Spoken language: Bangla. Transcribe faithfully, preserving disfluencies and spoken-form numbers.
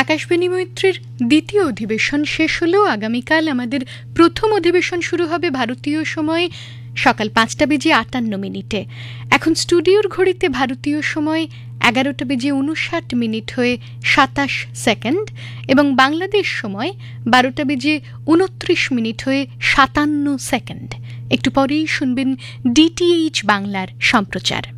আকাশবাণী মৈত্রীর দ্বিতীয় অধিবেশন শেষ হলেও আগামীকাল আমাদের প্রথম অধিবেশন শুরু হবে ভারতীয় সময় সকাল পাঁচটা বেজে আটান্ন মিনিটে। এখন স্টুডিওর ঘড়িতে ভারতীয় সময় এগারোটা বেজে উনষাট মিনিট হয়ে সাতাশ সেকেন্ড এবং বাংলাদেশ সময় বারোটা বেজে উনত্রিশ মিনিট হয়ে সাতান্ন সেকেন্ড। একটু পরেই শুনবেন ডিটিএইচ বাংলার সম্প্রচার।